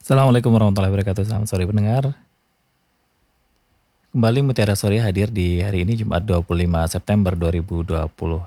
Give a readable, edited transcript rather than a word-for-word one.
Assalamualaikum warahmatullahi wabarakatuh. Selamat sore pendengar. Kembali Mutiara Sore hadir di hari ini Jumat 25 September 2020.